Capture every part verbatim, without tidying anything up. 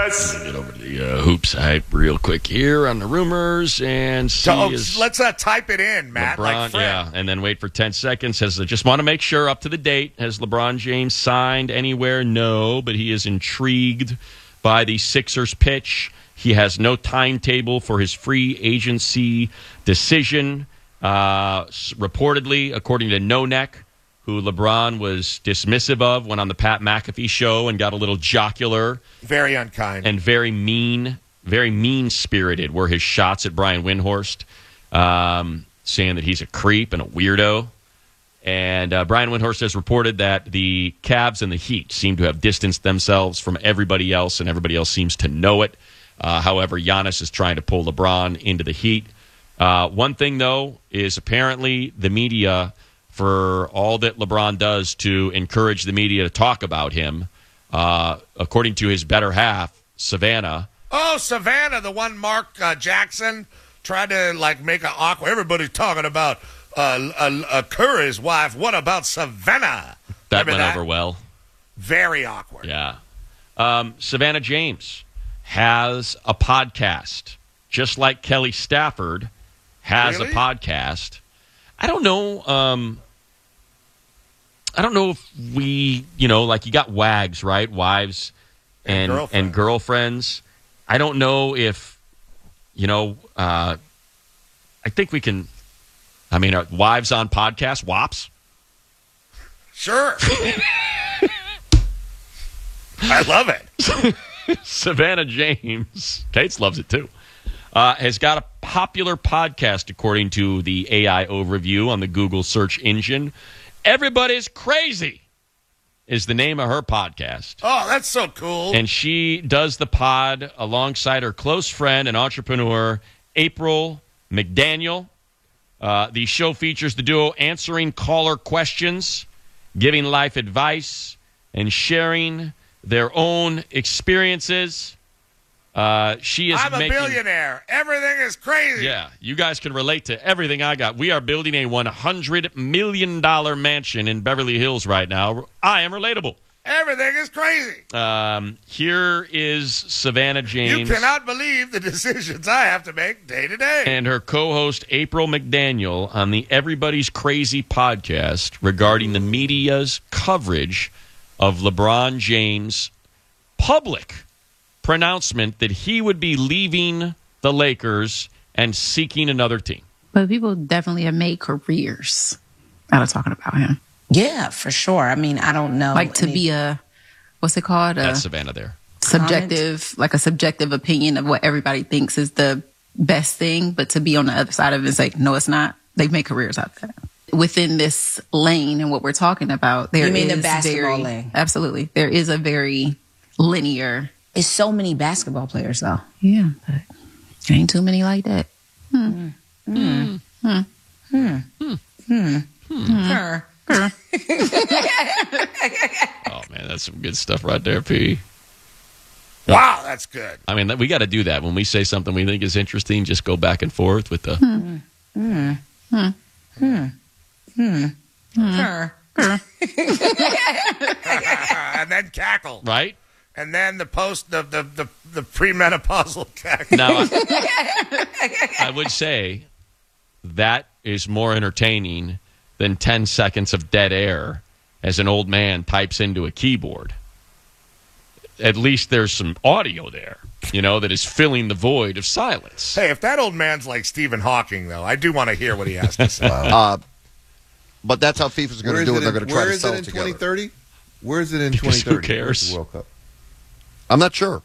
Yes. Get over to the uh, hoops hype real quick here on the rumors and see. Oh, is let's uh, type it in, Matt. LeBron, like Fred. yeah, and then wait for ten seconds. Says, I just want to make sure up to the date. Has LeBron James signed anywhere? No, but he is intrigued by the Sixers pitch. He has no timetable for his free agency decision. Uh, reportedly, according to No Neck, who LeBron was dismissive of, went on the Pat McAfee show and got a little jocular. Very unkind. And very mean, very mean-spirited were his shots at Brian Windhorst, um, saying that he's a creep and a weirdo. And uh, Brian Windhorst has reported that the Cavs and the Heat seem to have distanced themselves from everybody else, and everybody else seems to know it. Uh, however, Giannis is trying to pull LeBron into the Heat. Uh, one thing, though, is apparently the media, for all that LeBron does to encourage the media to talk about him, uh, according to his better half, Savannah. Oh, Savannah, the one Mark uh, Jackson tried to like make an awkward. Everybody's talking about uh, uh, uh, Curry's wife. What about Savannah? That Remember went that? over well. Very awkward. Yeah. Um, Savannah James has a podcast, just like Kelly Stafford has Really? a podcast. I don't know. Um, I don't know if we, you know, like you got wags, right? Wives and And girlfriends. and girlfriends. I don't know if, you know, uh, I think we can, I mean, are wives on podcast, W A Ps? Sure. I love it. Savannah James, Tates loves it too, uh, has got a popular podcast according to the A I overview on the Google search engine. Everybody's Crazy is the name of her podcast. Oh, that's so cool. And she does the pod alongside her close friend and entrepreneur, April McDaniel. Uh, the show features the duo answering caller questions, giving life advice, and sharing their own experiences. Uh, she is I'm a making, billionaire. Everything is crazy. Yeah, you guys can relate to everything I got. We are building a one hundred million dollars mansion in Beverly Hills right now. I am relatable. Everything is crazy. Um, here is Savannah James. You cannot believe the decisions I have to make day to day. And her co-host April McDaniel on the Everybody's Crazy podcast regarding the media's coverage of LeBron James' public pronouncement that he would be leaving the Lakers and seeking another team. But people definitely have made careers out of talking about him. Yeah, for sure. I mean, I don't know. Like to any- be a, what's it called? A That's Savannah there. subjective, like a subjective opinion of what everybody thinks is the best thing, but to be on the other side of it and say, no, it's not. They've made careers out of that. Within this lane and what we're talking about, there You mean the is basketball very, lane? Absolutely. There is a very linear. It's so many basketball players, though. Yeah, but ain't too many like that. Hmm. Hmm. Hmm. Hmm. Hmm. Hmm. Oh, man, that's some good stuff right there, P. Wow, that's good. I mean, we got to do that. When we say something we think is interesting, just go back and forth with the... Hmm. Hmm. Hmm. Hmm. Hmm. Hmm. And then cackle. Right? And then the post, the the the, the premenopausal cackle. Now, I, I would say that is more entertaining than ten seconds of dead air as an old man types into a keyboard. At least there's some audio there, you know, that is filling the void of silence. Hey, if that old man's like Stephen Hawking, though, I do want to hear what he has to say. Uh, but that's how FIFA's going Where to is do it it. They're in- going to try where to is sell it it in together. twenty thirty? Where is it in Because twenty who thirty? Where's cares? the World Cup? I'm not sure.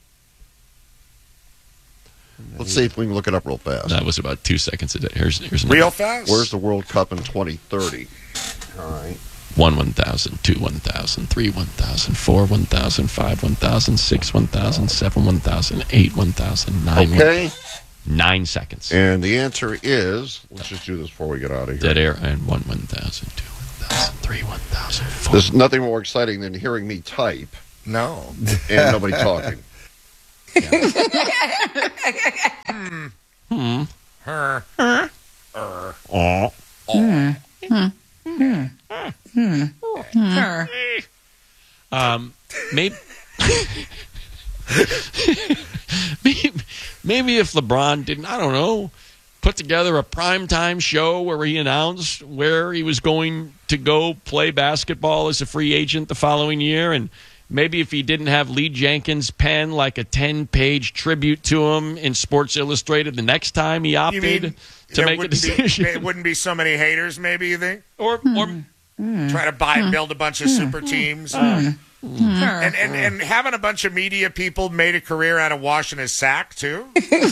Let's see if we can look it up real fast. That was about two seconds a day. Here's, here's Real fast? Where's the World Cup in twenty thirty? All right. one, one thousand, two, one thousand, three, one thousand, four, one thousand, five, one thousand, six, one thousand, seven, one thousand, eight, one thousand, nine, Okay. nine seconds. And the answer is, let's just do this before we get out of here. Dead air and one, one thousand, two, one thousand, three, one thousand, four. There's nothing more exciting than hearing me type No. and nobody talking. Hmm. Hmm. Her. Oh. Hmm. Hmm. Hmm. Hmm. Hmm. Um, maybe. maybe, maybe if LeBron didn't, I don't know, put together a primetime show where he announced where he was going to go play basketball as a free agent the following year, and maybe if he didn't have Lee Jenkins pen like a ten-page tribute to him in Sports Illustrated the next time he opted mean to make a wouldn't decision. Be, it wouldn't be so many haters, maybe, you think? or, or Try to buy and build a bunch of super teams. Sure. And, and and having a bunch of media people made a career out of washing his sack, too?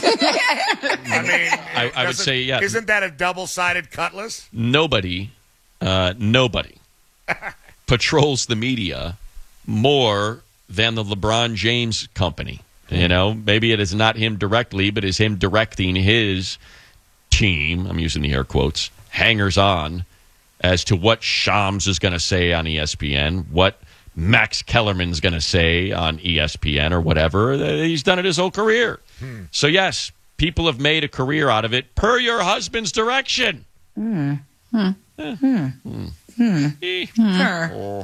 I mean, I- I would doesn't- say, yeah. Isn't that a double-sided cutlass? nobody, uh, nobody patrols the media more than the LeBron James company. You know, maybe it is not him directly, but is him directing his team, I'm using the air quotes, hangers on, as to what Shams is going to say on E S P N, what Max Kellerman's going to say on E S P N or whatever. He's done it his whole career. Hmm. So, yes, people have made a career out of it per your husband's direction. Hmm. Eh. Hmm. Hmm. Eh. Sure.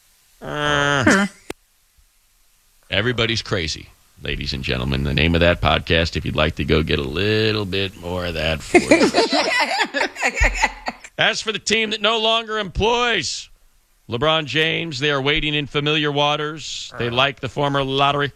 Uh. Everybody's crazy, ladies and gentlemen. The name of that podcast, if you'd like to go get a little bit more of that for you. As for the team that no longer employs LeBron James, they are wading in familiar waters. They like the former lottery.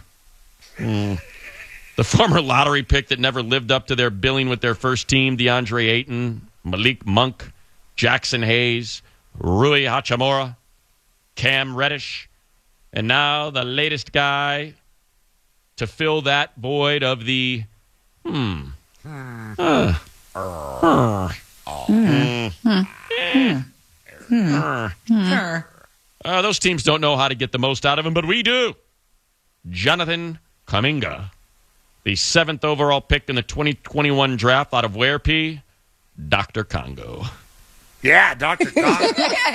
Mm. The former lottery pick that never lived up to their billing with their first team, DeAndre Ayton, Malik Monk, Jackson Hayes, Rui Hachimura, Cam Reddish, and now the latest guy to fill that void of the hmm. Uh, uh, mm. Mm. Uh, Sure. uh, those teams don't know how to get the most out of him, but we do. Jonathan Kuminga, the seventh overall pick in the twenty twenty-one draft out of where, P? Doctor Congo. Yeah, Doctor Congo.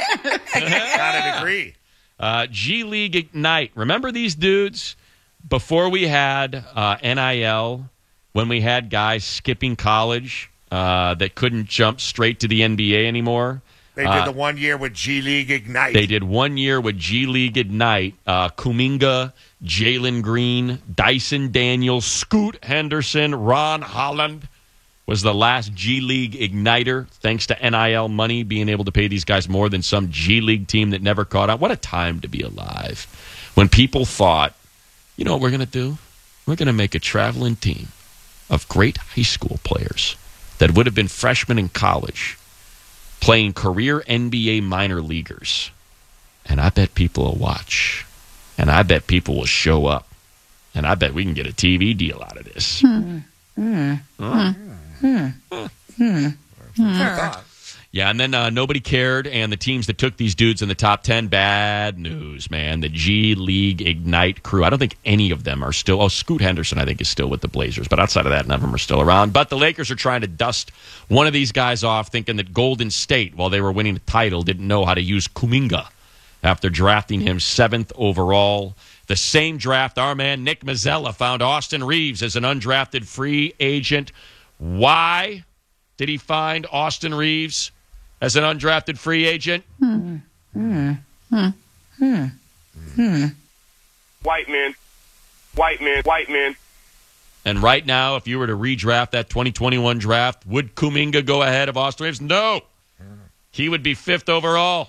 Gotta agree. Uh, G League Ignite. Remember these dudes? Before we had uh, N I L, when we had guys skipping college uh, that couldn't jump straight to the N B A anymore. They did Uh, the one year with G League Ignite. They did one year with G League Ignite. Uh, Kuminga, Jalen Green, Dyson Daniels, Scoot Henderson, Ron Holland was the last G League Igniter, thanks to N I L money, being able to pay these guys more than some G League team that never caught up. What a time to be alive. When people thought, you know what we're going to do? We're going to make a traveling team of great high school players that would have been freshmen in college playing career N B A minor leaguers. And I bet people will watch. And I bet people will show up. And I bet we can get a T V deal out of this. Hmm. Hmm. Huh? Hmm. Hmm. Sure. Yeah, and then uh, nobody cared, and the teams that took these dudes in the top ten, bad news, man. The G League Ignite crew, I don't think any of them are still, oh, Scoot Henderson, I think, is still with the Blazers, but outside of that, none of them are still around. But the Lakers are trying to dust one of these guys off, thinking that Golden State, while they were winning the title, didn't know how to use Kuminga after drafting him seventh overall. The same draft, our man Nick Mazzella found Austin Reeves as an undrafted free agent. Why did he find Austin Reeves as an undrafted free agent? Hmm. Hmm. Hmm. Hmm. Hmm. White man. White man. White man. And right now, if you were to redraft that twenty twenty-one draft, would Kuminga go ahead of Austin Reeves? No. He would be fifth overall.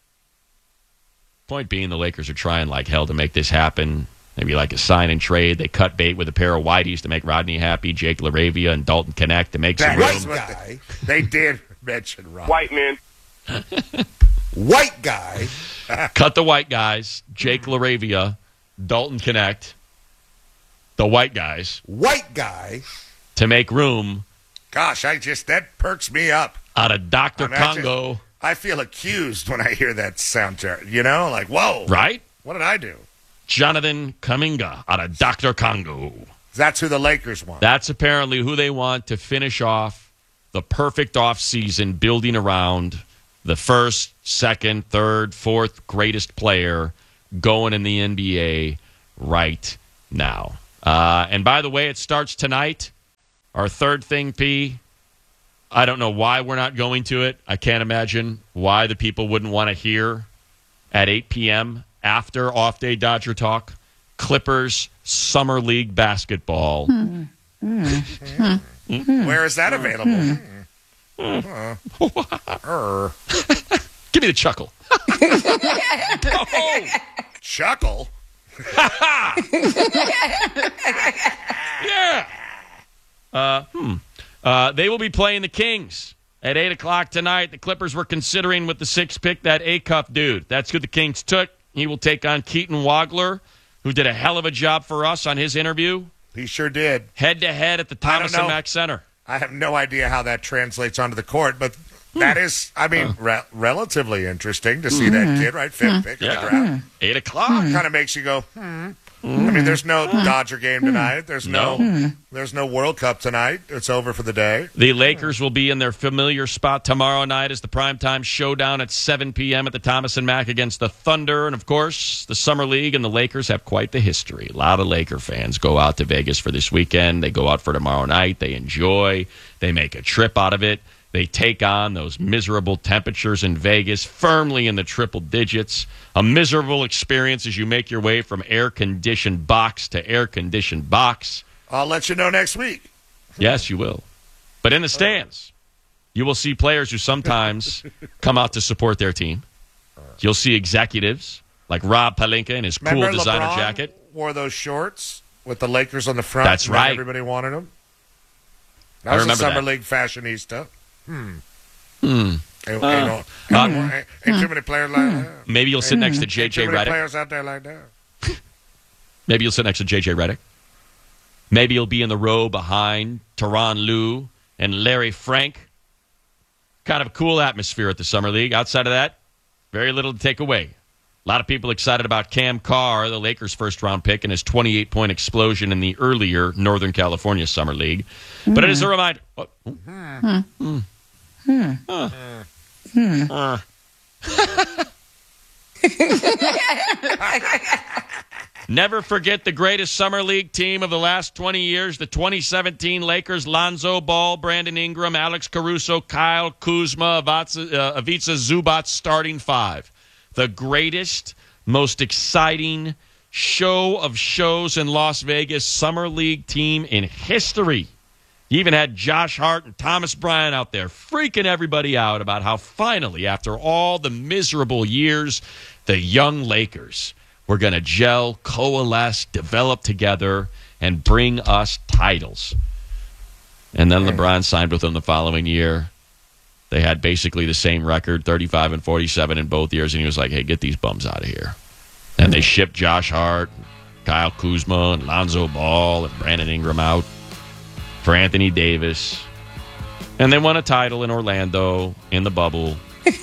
Point being, the Lakers are trying like hell to make this happen. Maybe like a sign and trade. They cut bait with a pair of Whiteys to make Rodney happy, Jake LaRavia and Dalton Connect to make some That's room. what they, they did mention Rob. White man. White guy. Cut the white guys, Jake LaRavia, Dalton Connect, the white guys, White guy. to make room Gosh, I just, that perks me up. out of Doctor I mean, I Congo. just- I feel accused when I hear that soundtrack. You know, like, whoa. Right? What did I do? Jonathan Kuminga out of Doctor Congo. That's who the Lakers want. That's apparently who they want to finish off the perfect offseason, building around the first, second, third, fourth greatest player going in the N B A right now. Uh, and by the way, it starts tonight. Our third thing, P. I don't know why we're not going to it. I can't imagine why the people wouldn't want to hear at eight p.m. after Off Day Dodger Talk Clippers Summer League basketball. Hmm. Where is that available? Uh, er. Give me the chuckle. Oh, chuckle. Yeah. Uh, hmm. Uh, they will be playing the Kings at eight o'clock tonight. The Clippers were considering with the sixth pick that A-Cup dude. That's who the Kings took. He will take on Keaton Wagler, who did a hell of a job for us on his interview. He sure did. Head-to-head at the Thomas and Mack Center. I have no idea how that translates onto the court, but that is, I mean, re- relatively interesting to see that kid, right? Fifth pick in the draft. Eight o'clock. Kind of makes you go, hmm. I mean, there's no Dodger game tonight. There's no, No. there's no World Cup tonight. It's over for the day. The Lakers will be in their familiar spot tomorrow night as the primetime showdown at seven p.m. at the Thomas and Mack against the Thunder. And, of course, the Summer League and the Lakers have quite the history. A lot of Laker fans go out to Vegas for this weekend. They go out for tomorrow night. They enjoy. They make a trip out of it. They take on those miserable temperatures in Vegas, firmly in the triple digits. A miserable experience as you make your way from air-conditioned box to air-conditioned box. I'll let you know next week. Yes, you will. But in the stands, you will see players who sometimes come out to support their team. You'll see executives like Rob Pelinka in his cool Remember designer LeBron jacket. wore those shorts with the Lakers on the front? That's and right. Everybody wanted them. That I was remember a Summer that. League fashionista. Hmm. Hmm. Ain't, ain't, no, ain't, ain't, ain't too many players like that. Maybe you'll sit next to Ain't J J too many Redick. players out there like that. Maybe you'll sit next to J J Redick. Maybe you'll be in the row behind Tyronn Lue and Larry Frank. Kind of a cool atmosphere at the Summer League. Outside of that, very little to take away. A lot of people excited about Cam Carr, the Lakers' first-round pick, and his twenty-eight point explosion in the earlier Northern California Summer League. Mm. But it is a reminder. Oh, Hmm. Hmm. Hmm. Uh. Hmm. Uh. Never forget the greatest Summer League team of the last twenty years, the twenty seventeen Lakers. Lonzo Ball, Brandon Ingram, Alex Caruso, Kyle Kuzma, Ivica, uh, Ivica Zubac starting five. The greatest, most exciting show of shows in Las Vegas Summer League team in history. You even had Josh Hart and Thomas Bryant out there freaking everybody out about how finally, after all the miserable years, the young Lakers were going to gel, coalesce, develop together, and bring us titles. And then LeBron signed with them the following year. They had basically the same record, thirty-five and forty-seven in both years, and he was like, hey, get these bums out of here. And they shipped Josh Hart, Kyle Kuzma, and Lonzo Ball, and Brandon Ingram out for Anthony Davis. And they won a title in Orlando in the bubble.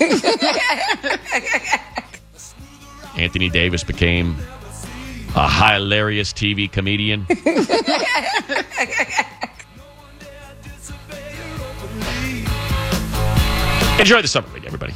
Anthony Davis became a hilarious T V comedian. Enjoy the Summer League, everybody.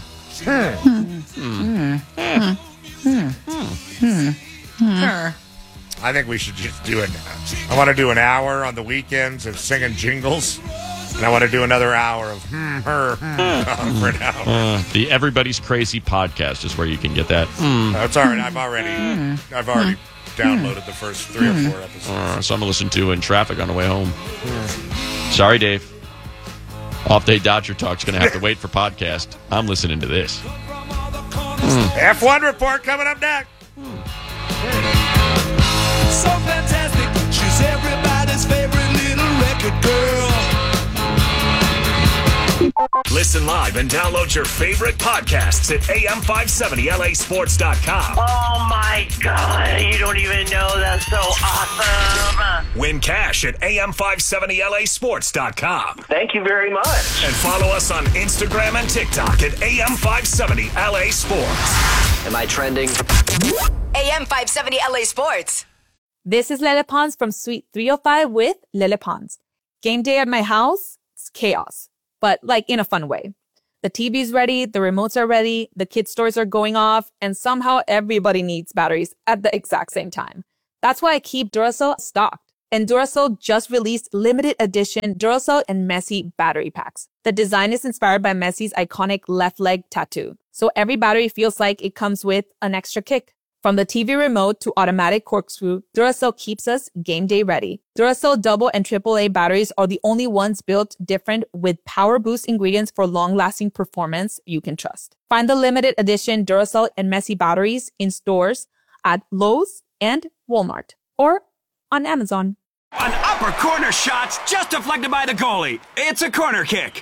I think we should just do it. I want to do an hour on the weekends of singing jingles, and I want to do another hour of hmm, her, hmm, for an hour. Uh, the Everybody's Crazy podcast is where you can get that. Mm. That's all right. I've already, I've already downloaded the first three or four episodes. Uh, some to listen to in traffic on the way home. Sorry, Dave. Off Day Dodger Talk's going to have to wait for podcast. I'm listening to this. F one report coming up next. So fantastic, she's everybody's favorite little record girl. Listen live and download your favorite podcasts at A M five seventy L A sports dot com. Oh my God, you don't even know, that's so awesome. Win cash at A M five seventy L A sports dot com. Thank you very much. And follow us on Instagram and TikTok at A M five seventy L A Sports. Am I trending? A M five seventy L A Sports. This is Lele Pons from Suite three oh five with Lele Pons. Game day at my house, it's chaos, but like in a fun way. The T V's ready, the remotes are ready, the kids' stores are going off, and somehow everybody needs batteries at the exact same time. That's why I keep Duracell stocked. And Duracell just released limited edition Duracell and Messi battery packs. The design is inspired by Messi's iconic left leg tattoo, so every battery feels like it comes with an extra kick. From the T V remote to automatic corkscrew, Duracell keeps us game day ready. Duracell double and triple A batteries are the only ones built different with power boost ingredients for long-lasting performance you can trust. Find the limited edition Duracell and Messi batteries in stores at Lowe's and Walmart or on Amazon. An upper corner shot's just deflected by the goalie. It's a corner kick.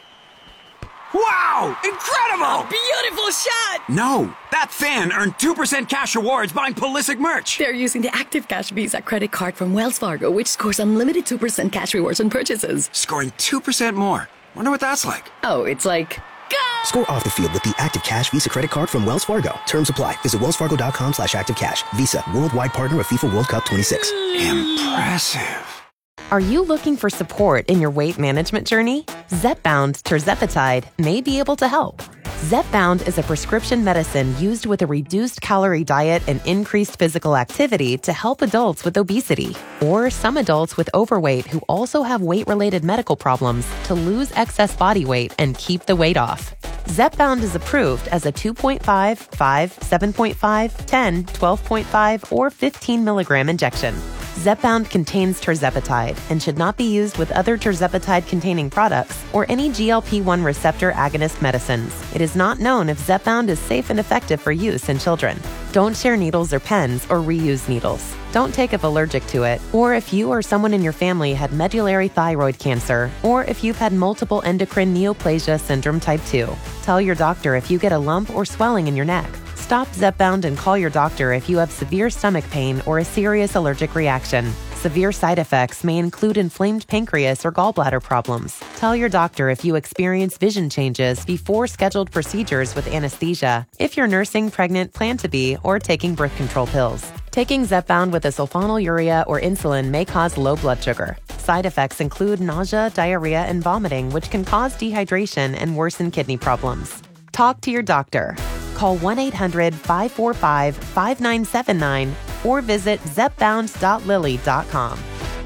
Wow! Incredible! A beautiful shot! No, that fan earned two percent cash rewards buying Pulisic merch. They're using the Active Cash Visa credit card from Wells Fargo, which scores unlimited two percent cash rewards on purchases. Scoring two percent more. Wonder what that's like. Oh, it's like... Go! Score off the field with the Active Cash Visa credit card from Wells Fargo. Terms apply. Visit wellsfargo.com slash activecash. Visa, worldwide partner of FIFA World Cup twenty-six. Impressive. Are you looking for support in your weight management journey? Zepbound tirzepatide may be able to help. Zepbound is a prescription medicine used with a reduced calorie diet and increased physical activity to help adults with obesity or some adults with overweight who also have weight-related medical problems to lose excess body weight and keep the weight off. Zepbound is approved as a two point five, five, seven point five, ten, twelve point five, or fifteen milligram injection. Zepbound contains tirzepatide and should not be used with other tirzepatide-containing products or any G L P one receptor agonist medicines. It is not known if Zepbound is safe and effective for use in children. Don't share needles or pens or reuse needles. Don't take if allergic to it, or if you or someone in your family had medullary thyroid cancer, or if you've had multiple endocrine neoplasia syndrome type two. Tell your doctor if you get a lump or swelling in your neck. Stop Zepbound and call your doctor if you have severe stomach pain or a serious allergic reaction. Severe side effects may include inflamed pancreas or gallbladder problems. Tell your doctor if you experience vision changes before scheduled procedures with anesthesia, if you're nursing, pregnant, plan to be, or taking birth control pills. Taking Zepbound with a sulfonylurea or insulin may cause low blood sugar. Side effects include nausea, diarrhea, and vomiting, which can cause dehydration and worsen kidney problems. Talk to your doctor. Call one eight hundred, five four five, five nine seven nine or visit zepbound dot lilly dot com.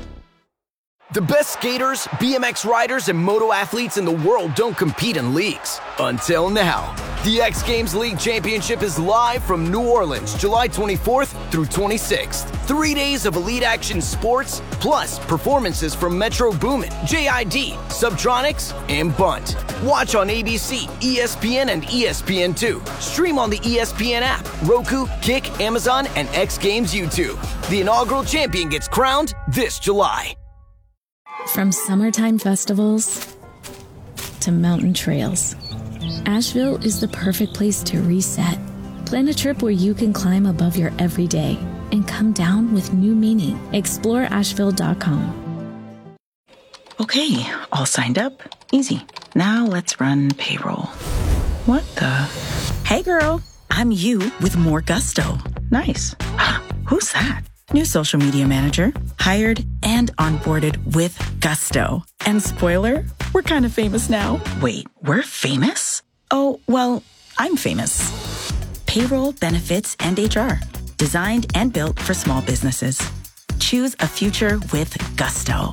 The best skaters, B M X riders, and moto athletes in the world don't compete in leagues. Until now. The X Games League Championship is live from New Orleans, July twenty-fourth through twenty-sixth. Three days of elite action sports, plus performances from Metro Boomin, J I D, Subtronics, and Bunt. Watch on A B C, E S P N, and E S P N two. Stream on the E S P N app, Roku, Kick, Amazon, and X Games YouTube. The inaugural champion gets crowned this July. From summertime festivals to mountain trails, Asheville is the perfect place to reset. Plan a trip where you can climb above your everyday and come down with new meaning. Explore asheville dot com. Okay, all signed up. Easy. Now let's run payroll. What the? Hey girl, I'm you with more gusto. Nice. Who's that? New social media manager, hired and onboarded with gusto. And spoiler, we're kind of famous now. Wait, we're famous? Oh, well, I'm famous. Payroll, benefits, and H R. Designed and built for small businesses. Choose a future with gusto.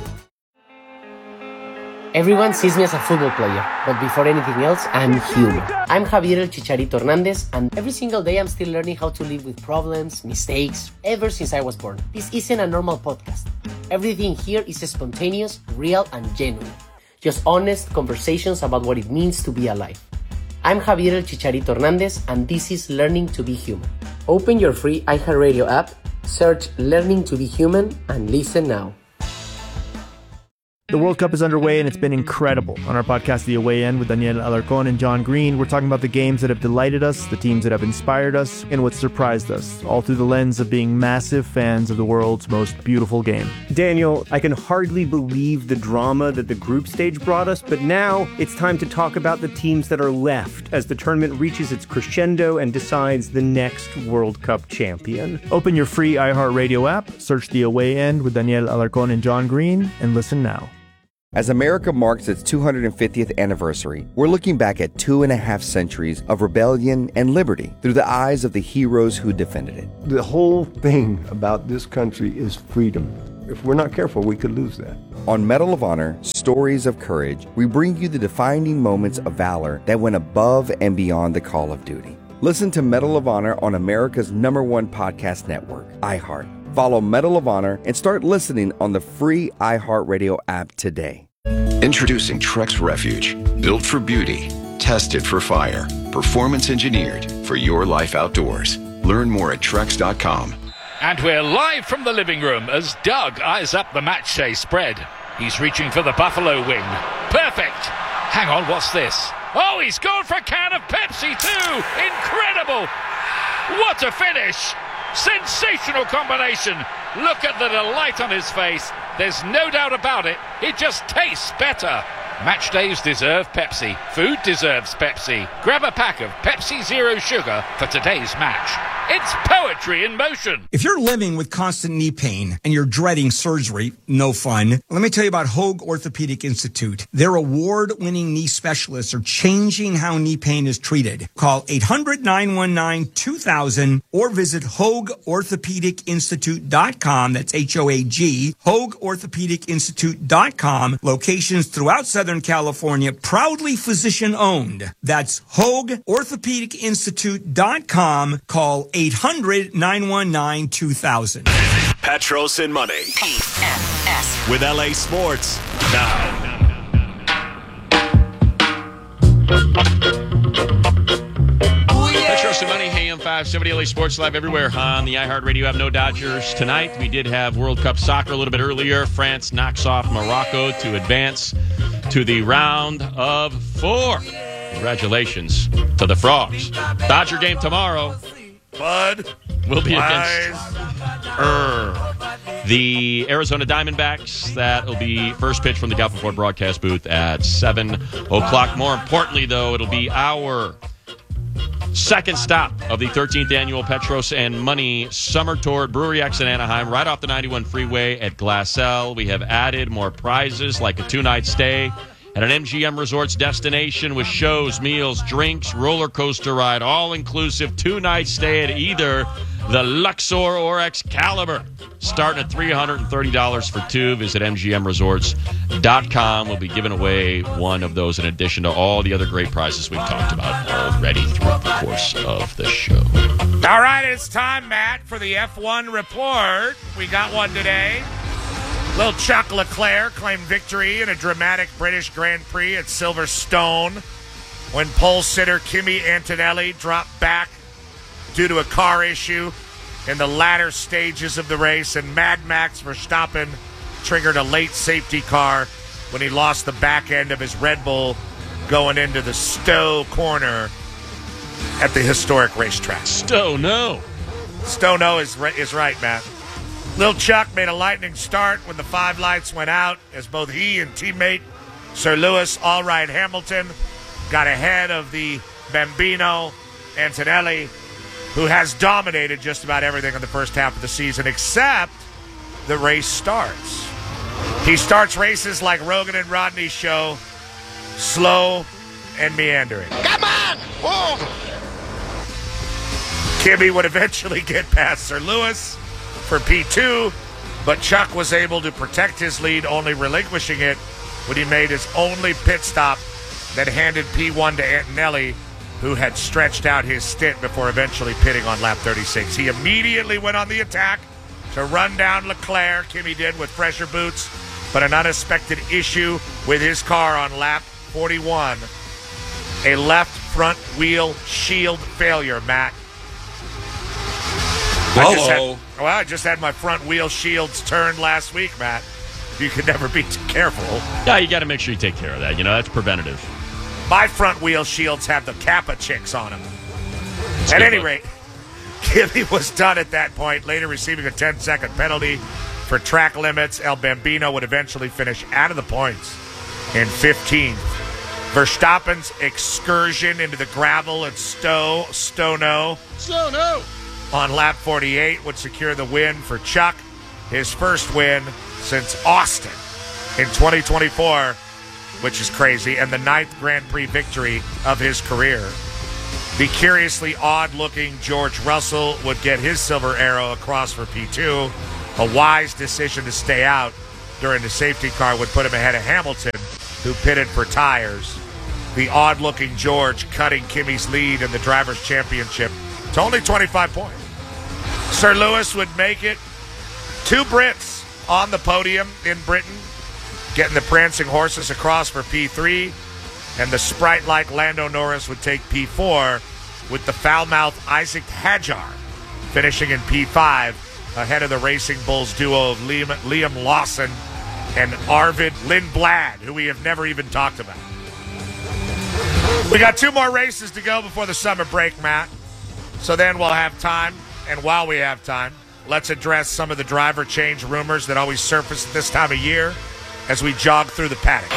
Everyone sees me as a football player, but before anything else, I'm human. I'm Javier El Chicharito Hernandez, and every single day I'm still learning how to live with problems, mistakes, ever since I was born. This isn't a normal podcast. Everything here is spontaneous, real, and genuine. Just honest conversations about what it means to be alive. I'm Javier El Chicharito Hernandez, and this is Learning to be Human. Open your free iHeartRadio app, search Learning to be Human, and listen now. The World Cup is underway and it's been incredible. On our podcast, The Away End, with Daniel Alarcón and John Green, we're talking about the games that have delighted us, the teams that have inspired us, and what surprised us, all through the lens of being massive fans of the world's most beautiful game. Daniel, I can hardly believe the drama that the group stage brought us, but now it's time to talk about the teams that are left as the tournament reaches its crescendo and decides the next World Cup champion. Open your free iHeartRadio app, search The Away End with Daniel Alarcón and John Green, and listen now. As America marks its two hundred fiftieth anniversary, we're looking back at two and a half centuries of rebellion and liberty through the eyes of the heroes who defended it. The whole thing about this country is freedom. If we're not careful, we could lose that. On Medal of Honor, Stories of Courage, we bring you the defining moments of valor that went above and beyond the call of duty. Listen to Medal of Honor on America's number one podcast network, iHeart. Follow Medal of Honor and start listening on the free iHeartRadio app today. Introducing Trex Refuge. Built for beauty, tested for fire, performance engineered for your life outdoors. Learn more at Trex dot com. And we're live from the living room as Doug eyes up the matchday spread. He's reaching for the Buffalo wing. Perfect! Hang on, what's this? Oh, he's gone for a can of Pepsi too! Incredible! What a finish! Sensational combination! Look at the delight on his face. There's no doubt about it. It just tastes better. Match days deserve Pepsi. Food deserves Pepsi. Grab a pack of Pepsi Zero Sugar for today's match. It's poetry in motion. If you're living with constant knee pain and you're dreading surgery, no fun, let me tell you about Hoag Orthopedic Institute. Their award-winning knee specialists are changing how knee pain is treated. Call eight hundred, nine one nine, two thousand or visit Hoag Orthopedic Institute dot com. That's H O A G, Hoag Orthopedic Institute dot com. Locations throughout Southern California, proudly physician-owned. That's Hoag Orthopedic Institute dot com. Call eight hundred, nine one nine, two thousand. Petros and Money. P F S. With L A Sports. Now. Petros and Money, A M five seventy L A Sports Live everywhere on the iHeartRadio app. No Dodgers tonight. We did have World Cup soccer a little bit earlier. France knocks off Morocco to advance to the round of four. Congratulations to the Frogs. Dodger game tomorrow. Bud will be Wise. against er, the Arizona Diamondbacks. That will be first pitch from the Galpin Ford broadcast booth at seven o'clock. More importantly, though, it'll be our second stop of the thirteenth annual Petros and Money Summer Tour at Brewery X in Anaheim, right off the ninety-one freeway at Glassell. We have added more prizes like a two-night stay at an M G M Resorts destination with shows, meals, drinks, roller coaster ride, all-inclusive two-night stay at either the Luxor or Excalibur. Starting at three hundred thirty dollars for two. Visit M G M Resorts dot com. We'll be giving away one of those in addition to all the other great prizes we've talked about already throughout the course of the show. All right, it's time, Matt, for the F one report. We got one today. Little Chuck Leclerc claimed victory in a dramatic British Grand Prix at Silverstone when pole sitter Kimi Antonelli dropped back due to a car issue in the latter stages of the race, and Mad Max Verstappen triggered a late safety car when he lost the back end of his Red Bull going into the Stowe corner at the historic racetrack. Stowe, no. Stowe, no is, is right, Matt. Lil Chuck made a lightning start when the five lights went out as both he and teammate Sir Lewis Allright Hamilton got ahead of the Bambino Antonelli, who has dominated just about everything in the first half of the season except the race starts. He starts races like Rogan and Rodney's show, slow and meandering. Come on! Whoa! Kimmy would eventually get past Sir Lewis for P two, but Chuck was able to protect his lead, only relinquishing it when he made his only pit stop that handed P one to Antonelli, who had stretched out his stint before eventually pitting on lap thirty-six. He immediately went on the attack to run down Leclerc. Kimmy did with fresher boots, but an unexpected issue with his car on lap forty-one. A left front wheel shield failure, Matt. I just had, well, I just had my front wheel shields turned last week, Matt. You can never be too careful. Yeah, you got to make sure you take care of that. You know, that's preventative. My front wheel shields have the Kappa chicks on them. That's at any look. rate, Kimmy was done at that point, later receiving a ten-second penalty for track limits. El Bambino would eventually finish out of the points in fifteenth. Verstappen's excursion into the gravel at Stowe, Stono, Stono, on lap forty-eight would secure the win for Chuck, his first win since Austin in twenty twenty-four, which is crazy, and the ninth Grand Prix victory of his career. The curiously odd-looking George Russell would get his silver arrow across for P two. A wise decision to stay out during the safety car would put him ahead of Hamilton, who pitted for tires. the odd-looking George cutting Kimi's lead in the Drivers' Championship to only twenty-five points. Sir Lewis would make it. Two Brits on the podium in Britain, getting the prancing horses across for P three, and the Sprite-like Lando Norris would take P four, with the foul-mouthed Isaac Hadjar finishing in P five, ahead of the Racing Bulls duo of Liam, Liam Lawson and Arvid Lindblad, who we have never even talked about. We got two more races to go before the summer break, Matt. So then we'll have time, and while we have time, let's address some of the driver change rumors that always surface at this time of year as we jog through the paddock.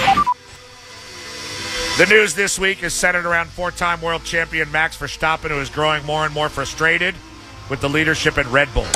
The news this week is centered around four-time world champion Max Verstappen, who is growing more and more frustrated with the leadership at Red Bull.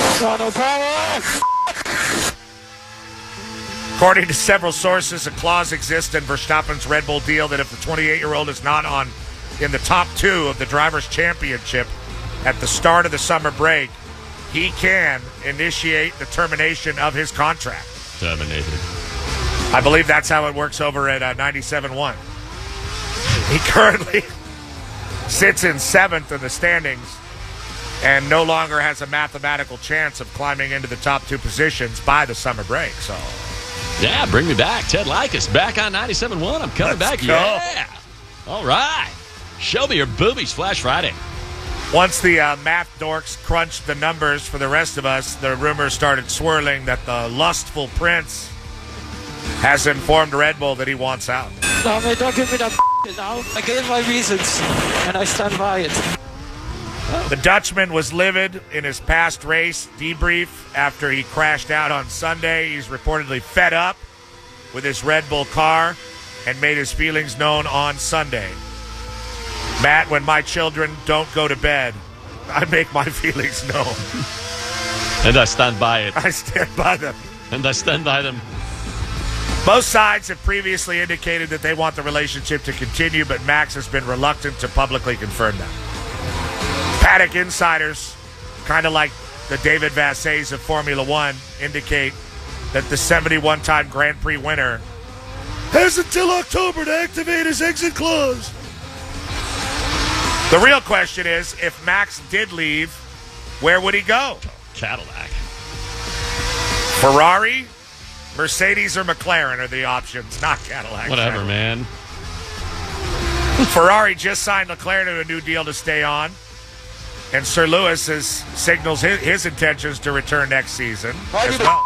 According to several sources, a clause exists in Verstappen's Red Bull deal that if the twenty-eight-year-old is not on in the top two of the Drivers' Championship at the start of the summer break, he can initiate the termination of his contract. Terminated. I believe that's how it works over at uh, ninety-seven point one. He currently sits in seventh in the standings and no longer has a mathematical chance of climbing into the top two positions by the summer break. So, yeah, bring me back. Ted Likas back on ninety-seven point one. I'm coming Let's back. go. Yeah. All right. Show me your boobies. Flash Friday. Once the uh, math dorks crunched the numbers for the rest of us, the rumors started swirling that the lustful prince has informed Red Bull that he wants out. No, man, don't give me that now. I gave my reasons, and I stand by it. The Dutchman was livid in his past race debrief after he crashed out on Sunday. He's reportedly fed up with his Red Bull car and made his feelings known on Sunday. Matt, when my children don't go to bed, I make my feelings known. And I stand by it. I stand by them. And I stand by them. Both sides have previously indicated that they want the relationship to continue, but Max has been reluctant to publicly confirm that. Paddock insiders, kind of like the David Vasseys of Formula One, indicate that the seventy-one-time Grand Prix winner has until October to activate his exit clause. The real question is, if Max did leave, where would he go? Cadillac. Ferrari, Mercedes, or McLaren are the options, not Cadillac. Whatever, man. Ferrari just signed Leclerc to a new deal to stay on. And Sir Lewis has signals his, his intentions to return next season as well.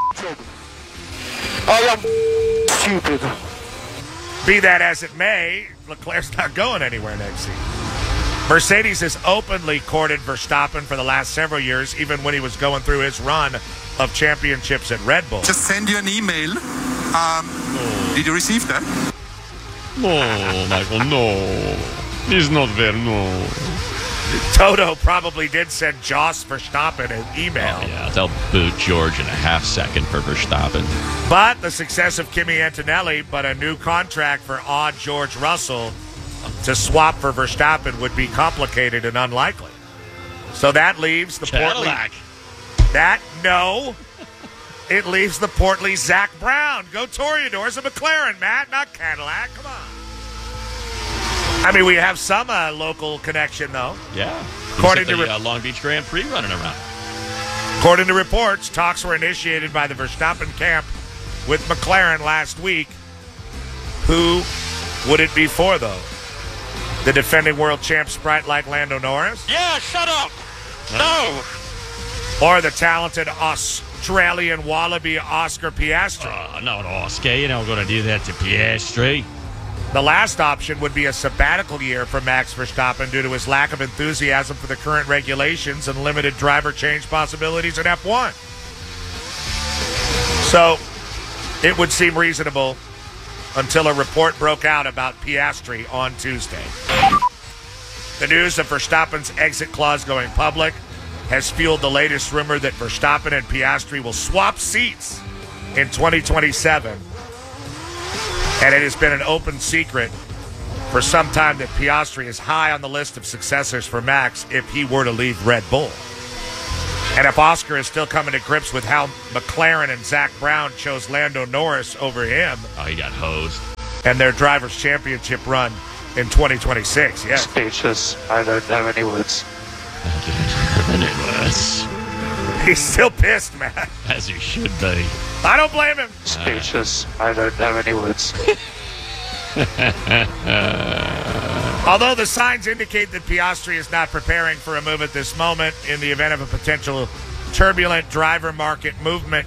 I am stupid. Be that as it may, Leclerc's not going anywhere next season. Mercedes has openly courted Verstappen for the last several years, even when he was going through his run of championships at Red Bull. Just send you an email. Um, oh. Did you receive that? No, Michael, no. He's not there, no. Toto probably did send Jos Verstappen an email. Oh, yeah, they'll boot George in a half second for Verstappen. But the success of Kimi Antonelli, but a new contract for odd George Russell to swap for Verstappen would be complicated and unlikely. So that leaves the Cadillac. portly... That, no. It leaves the portly Zach Brown. Go Toreadors, a McLaren, Matt, not Cadillac. Come on. I mean, we have some uh, local connection, though. Yeah. According the, to re- uh, Long Beach Grand Prix running around. According to reports, talks were initiated by the Verstappen camp with McLaren last week. Who would it be for, though? The defending world champ Sprite-like Lando Norris? Yeah, shut up. No. Or the talented Australian wallaby Oscar Piastri? Oh, not Oscar. You're not going to do that to Piastri. The last option would be a sabbatical year for Max Verstappen due to his lack of enthusiasm for the current regulations and limited driver change possibilities in F one. So, it would seem reasonable until a report broke out about Piastri on Tuesday. The news of Verstappen's exit clause going public has fueled the latest rumor that Verstappen and Piastri will swap seats in twenty twenty-seven. And it has been an open secret for some time that Piastri is high on the list of successors for Max if he were to leave Red Bull. And if Oscar is still coming to grips with how McLaren and Zach Brown chose Lando Norris over him. Oh, he got hosed. And their Drivers' Championship run, in twenty twenty-six. Yeah. Speechless. I don't have any words. He's still pissed, man. As he should be. I don't blame him. Speechless. I don't have any words. Although the signs indicate that Piastri is not preparing for a move at this moment in the event of a potential turbulent driver market movement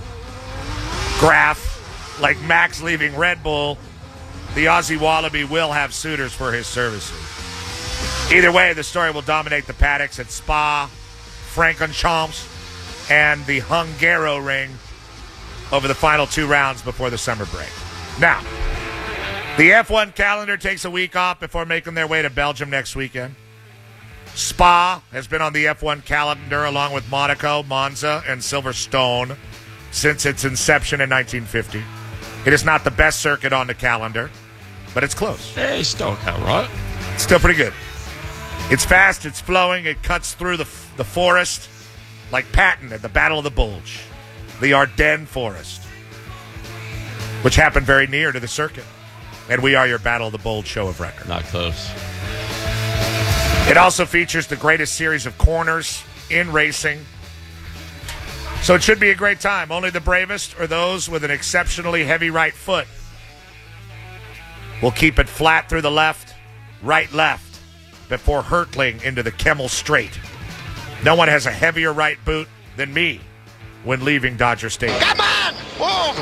graph like Max leaving Red Bull, the Aussie Wallaby will have suitors for his services. Either way, the story will dominate the paddocks at Spa, Francorchamps, and the Hungaroring over the final two rounds before the summer break. Now, the F one calendar takes a week off before making their way to Belgium next weekend. Spa has been on the F one calendar along with Monaco, Monza, and Silverstone since its inception in nineteen fifty. It is not the best circuit on the calendar, but it's close. Hey, still all right. It's still pretty good. It's fast, it's flowing, it cuts through the, the forest like Patton at the Battle of the Bulge, the Ardennes Forest, which happened very near to the circuit. And we are your Battle of the Bulge show of record. Not close. It also features the greatest series of corners in racing. So it should be a great time. Only the bravest or those with an exceptionally heavy right foot will keep it flat through the left, right, left before hurtling into the Kemmel Straight. No one has a heavier right boot than me when leaving Dodger Stadium. Come on! Whoa!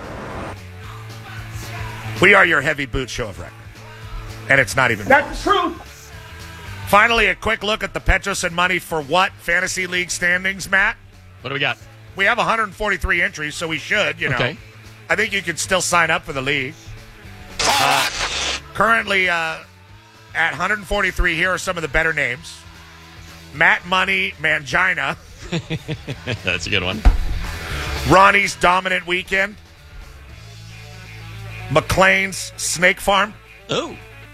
We are your heavy boot show of record. And it's not even... That's the truth! Finally, a quick look at the Petros and Money for What Fantasy League standings, Matt. What do we got? We have one hundred forty-three entries, so we should, you know. Okay. I think you can still sign up for the league. Uh, currently, uh, at one hundred forty-three, here are some of the better names. Matt Money Mangina. That's a good one. Ronnie's Dominant Weekend. McLean's Snake Farm. Oh.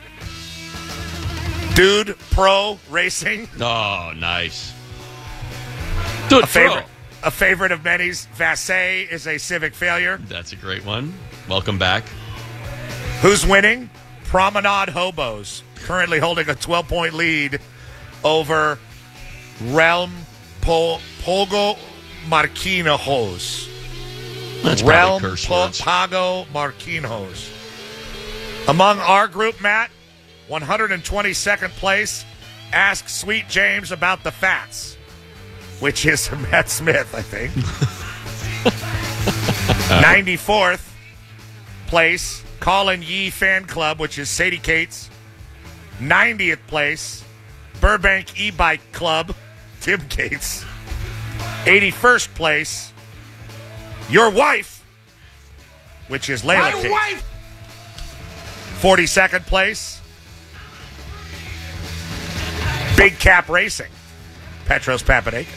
Dude Pro Racing. Oh, nice. Dude a favorite, a favorite of many's. Vassay is a civic failure. That's a great one. Welcome back. Who's winning? Promenade Hobos, currently holding a twelve-point lead over Realm po- Pogo Marquinhos. That's Realm probably curse po- words. Pago Marquinhos. Among our group, Matt, one hundred twenty-second place, ask Sweet James about the fats, which is Matt Smith, I think. ninety-fourth place, Colin Yee Fan Club, which is Sadie Cates. ninetieth place, Burbank E-Bike Club, Tim Cates. eighty-first place, your wife, which is Layla My Cates. wife! forty-second place, Big Cap Racing, Petros Papadakis.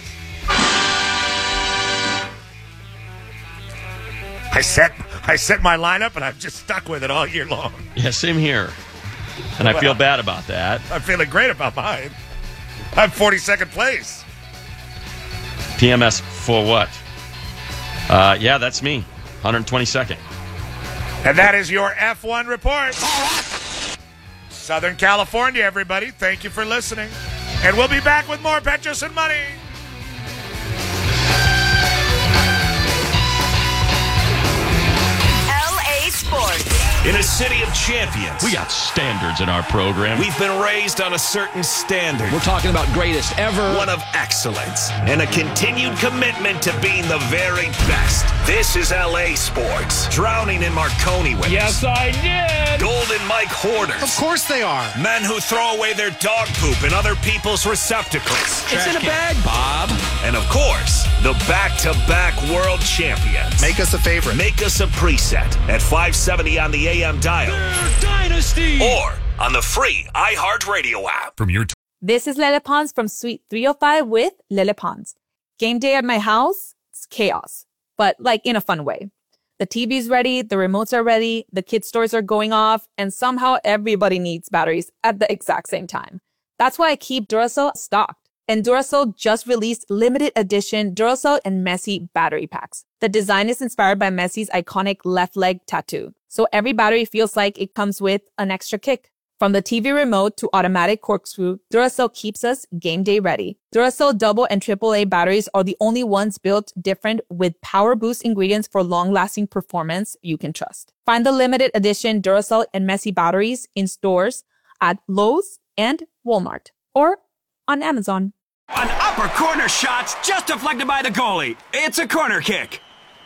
I set I set my lineup, and I've just stuck with it all year long. Yeah, same here. And I feel bad about that. I'm feeling great about mine. I'm forty-second place. P M S for what? Uh, yeah, that's me. one hundred twenty-second. And that is your F one report. Southern California, everybody. Thank you for listening. And we'll be back with more Petros and Money. L A Sports. In a city of champions, We got standards in our program. we've been raised on a certain standard. We're talking about greatest ever. One of excellence and a continued commitment to being the very best. This is L A Sports. Drowning in Marconi winners. Yes, I did. Golden Mike hoarders. Of course they are. Men who throw away their dog poop in other people's receptacles. It's in a bag, Bob. And of course, the back-to-back world champions. Make us a favorite. Make us a preset at five seventy on the A M dial. Dynasty. Or on the free iHeartRadio app. From your This is Lele Pons from Suite three oh five with Lele Pons. Game day at my house, it's chaos, but like in a fun way. The T V's ready, the remotes are ready, the kid stores are going off, and somehow everybody needs batteries at the exact same time. That's why I keep Duracell stocked. And Duracell just released limited edition Duracell and Messi battery packs. The design is inspired by Messi's iconic left leg tattoo. So every battery feels like it comes with an extra kick. From the T V remote to automatic corkscrew, Duracell keeps us game day ready. Duracell double and triple A batteries are the only ones built different with power boost ingredients for long-lasting performance you can trust. Find the limited edition Duracell and Messi batteries in stores at Lowe's and Walmart or on Amazon. An upper corner shot's just deflected by the goalie. It's a corner kick.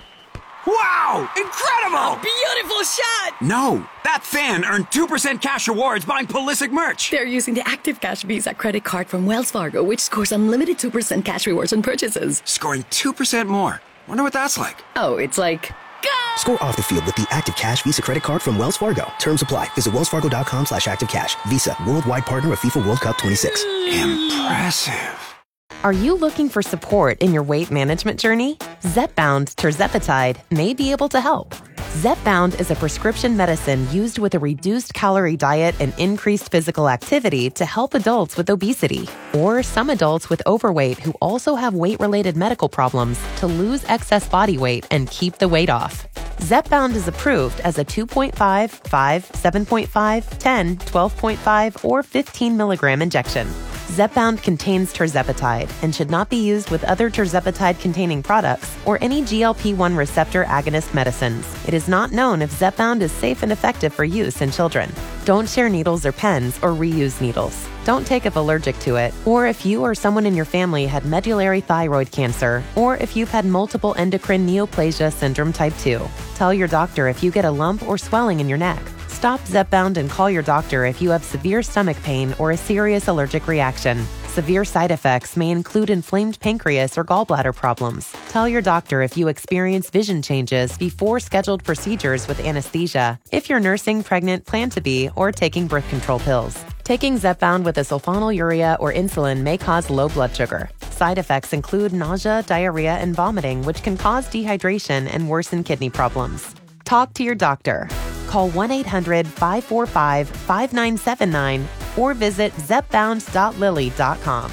Wow! Incredible! A beautiful shot! No, that fan earned two percent cash rewards buying Pulisic merch. They're using the Active Cash Visa credit card from Wells Fargo, which scores unlimited two percent cash rewards on purchases. Scoring two percent more. Wonder what that's like. Oh, it's like... Go! Score off the field with the Active Cash Visa credit card from Wells Fargo. Terms apply. Visit wellsfargo.com slash active cash. Visa, worldwide partner of FIFA World Cup twenty-six. Impressive. Are you looking for support in your weight management journey? Zepbound tirzepatide may be able to help. Zepbound is a prescription medicine used with a reduced calorie diet and increased physical activity to help adults with obesity or some adults with overweight who also have weight-related medical problems to lose excess body weight and keep the weight off. Zepbound is approved as a two point five, five, seven point five, ten, twelve point five, or fifteen milligram injection. Zepbound contains tirzepatide and should not be used with other tirzepatide-containing products or any G L P one receptor agonist medicines. It is not known if Zepbound is safe and effective for use in children. Don't share needles or pens or reuse needles. Don't take if allergic to it, or if you or someone in your family had medullary thyroid cancer, or if you've had multiple endocrine neoplasia syndrome type two. Tell your doctor if you get a lump or swelling in your neck. Stop Zepbound and call your doctor if you have severe stomach pain or a serious allergic reaction. Severe side effects may include inflamed pancreas or gallbladder problems. Tell your doctor if you experience vision changes before scheduled procedures with anesthesia, if you're nursing, pregnant, plan to be, or taking birth control pills. Taking Zepbound with a sulfonylurea or insulin may cause low blood sugar. Side effects include nausea, diarrhea, and vomiting, which can cause dehydration and worsen kidney problems. Talk to your doctor. Call one eight hundred, five four five, five nine seven nine or visit zepbound dot lilly dot com.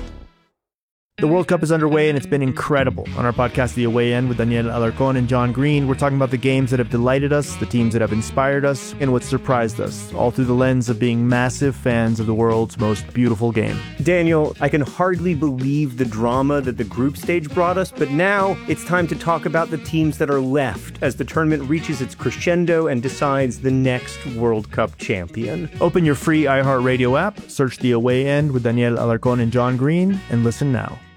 The World Cup is underway, and it's been incredible. On our podcast, The Away End, with Daniel Alarcón and John Green, we're talking about the games that have delighted us, the teams that have inspired us, and what surprised us, all through the lens of being massive fans of the world's most beautiful game. Daniel, I can hardly believe the drama that the group stage brought us, but now it's time to talk about the teams that are left as the tournament reaches its crescendo and decides the next World Cup champion. Open your free iHeartRadio app, search The Away End with Daniel Alarcón and John Green, and listen now.